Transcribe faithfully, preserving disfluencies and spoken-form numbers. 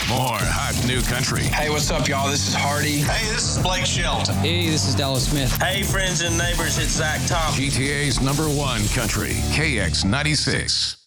More hot new country. Hey, what's up, y'all? This is Hardy. Hey, this is Blake Shelton. Hey, this is Dallas Smith. Hey, friends and neighbors, it's Zach Thompson. G T A's number one country, K X ninety-six.